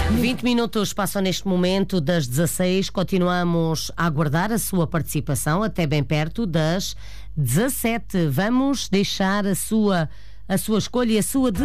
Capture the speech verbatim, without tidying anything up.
vinte minutos passam neste momento das dezasseis. Continuamos a aguardar a sua participação até bem perto das dezassete. Vamos deixar a sua, a sua escolha e a sua